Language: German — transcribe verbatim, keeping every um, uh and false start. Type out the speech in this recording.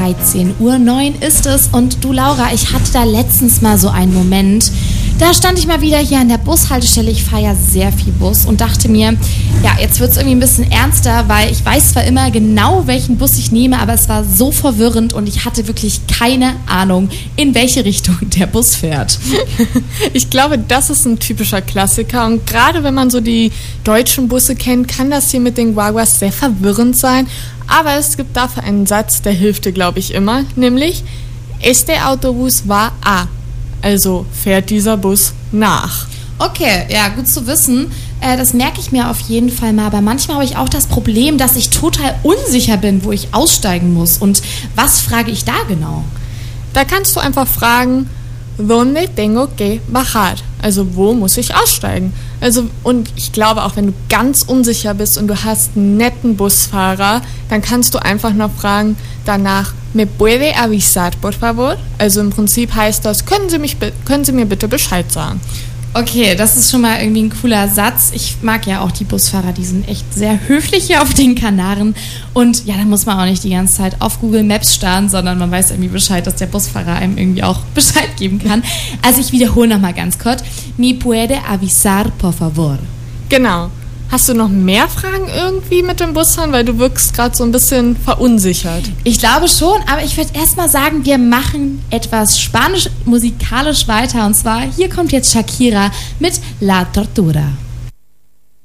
dreizehn Uhr neun ist es und du Laura, ich hatte da letztens mal so einen Moment, da stand ich mal wieder hier an der Bushaltestelle, ich fahre ja sehr viel Bus und dachte mir, ja, jetzt wird es irgendwie ein bisschen ernster, weil ich weiß zwar immer genau, welchen Bus ich nehme, aber es war so verwirrend und ich hatte wirklich keine Ahnung, in welche Richtung der Bus fährt. Ich glaube, das ist ein typischer Klassiker und gerade wenn man so die deutschen Busse kennt, kann das hier mit den Guaguas sehr verwirrend sein, aber es gibt dafür einen Satz, der hilft dir, glaube ich, immer, nämlich Este Autobus va a. Also fährt dieser Bus nach. Okay, ja, gut zu wissen. Äh, das merke ich mir auf jeden Fall mal. Aber manchmal habe ich auch das Problem, dass ich total unsicher bin, wo ich aussteigen muss. Und was frage ich da genau? Da kannst du einfach fragen, ¿Dónde tengo que bajar? Also wo muss ich aussteigen? Also und ich glaube auch, wenn du ganz unsicher bist und du hast einen netten Busfahrer, dann kannst du einfach noch fragen danach, ¿Me puede avisar, por favor? Also im Prinzip heißt das, können Sie, mich, können Sie mir bitte Bescheid sagen? Okay, das ist schon mal irgendwie ein cooler Satz. Ich mag ja auch die Busfahrer, die sind echt sehr höflich hier auf den Kanaren. Und ja, da muss man auch nicht die ganze Zeit auf Google Maps starren, sondern man weiß irgendwie Bescheid, dass der Busfahrer einem irgendwie auch Bescheid geben kann. Also ich wiederhole nochmal ganz kurz. ¿Me puede avisar, por favor? Genau. Hast du noch mehr Fragen irgendwie mit dem Busfahren? Weil du wirkst gerade so ein bisschen verunsichert. Ich glaube schon, aber ich würde erst mal sagen, wir machen etwas spanisch-musikalisch weiter. Und zwar, hier kommt jetzt Shakira mit La Tortura.